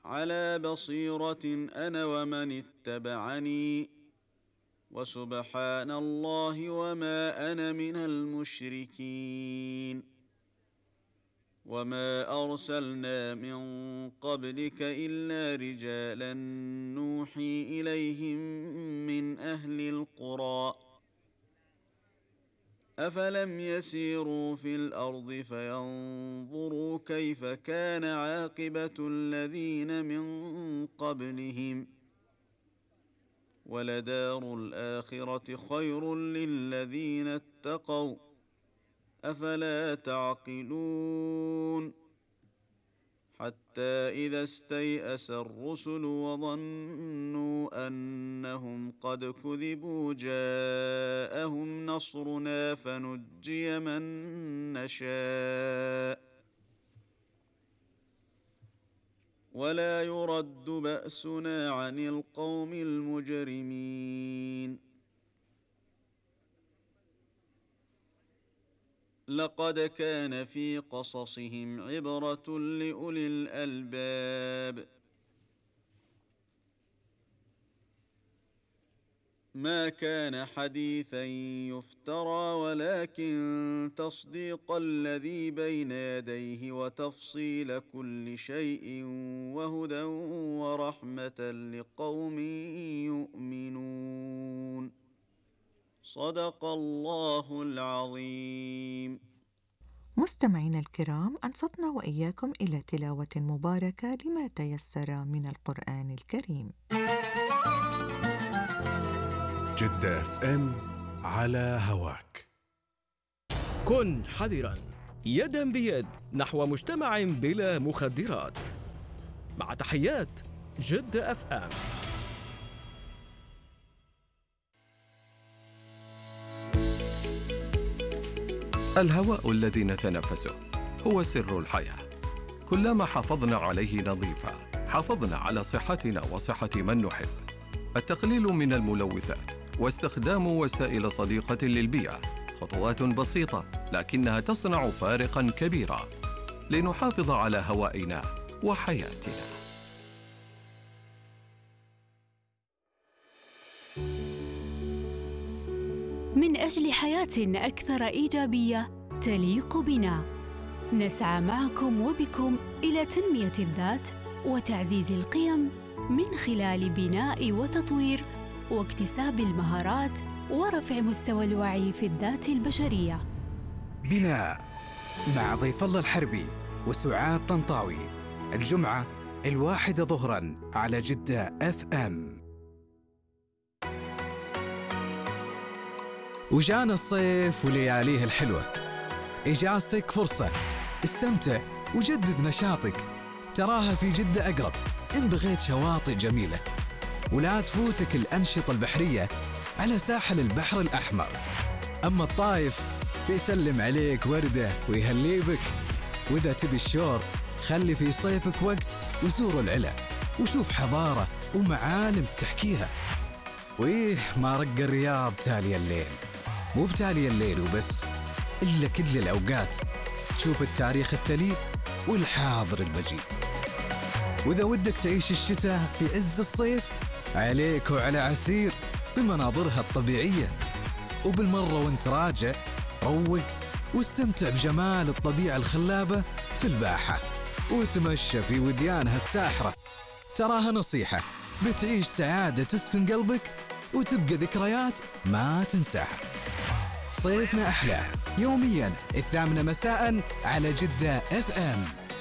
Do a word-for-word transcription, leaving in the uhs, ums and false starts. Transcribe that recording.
على بصيرة أنا ومن اتبعني وسبحان الله وما أنا من المشركين. وما أرسلنا من قبلك إلا رجالا نوحي إليهم من أهل القرى أفلم يسيروا في الأرض فينظروا كيف كان عاقبة الذين من قبلهم ولدار الآخرة خير للذين اتقوا أفلا تعقلون. حتى إذا استيأس الرسل وظنوا أنهم قد كذبوا جاءهم نصرنا فنجي من نشاء ولا يرد بأسنا عن القوم المجرمين. لقد كان في قصصهم عبرة لأولي الألباب ما كان حديثا يفترى ولكن تصديق الذي بين يديه وتفصيل كل شيء وهدى ورحمة لقوم يؤمنون. صدق الله العظيم. مستمعينا الكرام، أنصتنا وإياكم إلى تلاوة مباركة لما تيسر من القرآن الكريم. جدة اف ام على هواك. كن حذرا، يدا بيد نحو مجتمع بلا مخدرات. مع تحيات جدة اف ام. الهواء الذي نتنفسه هو سر الحياة. كلما حافظنا عليه نظيفا حافظنا على صحتنا وصحة من نحب. التقليل من الملوثات واستخدام وسائل صديقة للبيئة خطوات بسيطة لكنها تصنع فارقاً كبيرا لنحافظ على هوائنا وحياتنا. من أجل حياة أكثر إيجابية تليق بنا، نسعى معكم وبكم إلى تنمية الذات وتعزيز القيم من خلال بناء وتطوير واكتساب المهارات ورفع مستوى الوعي في الذات البشرية. بناء مع ضيف الله الحربي وسعاد طنطاوي، الجمعة الواحدة ظهراً على جدة اف ام. وجانا الصيف ولياليه الحلوة، إجازتك فرصة، استمتع وجدد نشاطك، تراها في جدة أقرب إن بغيت شواطئ جميلة. ولا تفوتك الأنشطة البحرية على ساحل البحر الأحمر. أما الطايف بيسلم عليك وردة ويهلي بك. وإذا تبي الشور خلي في صيفك وقت وزور العلا وشوف حضارة ومعالم تحكيها. وإيه ما رق الرياض تالي الليل، مو بتالي الليل وبس، إلا كل الأوقات تشوف التاريخ التليد والحاضر المجيد. وإذا ودك تعيش الشتاء في عز الصيف عليك وعلى عسير بمناظرها الطبيعية. وبالمرة وانت راجع روق واستمتع بجمال الطبيعة الخلابة في الباحة وتمشى في وديانها الساحرة. تراها نصيحة بتعيش سعادة تسكن قلبك وتبقى ذكريات ما تنساها. صيفنا أحلى يومياً الثامنة مساءً على جدة اف ام.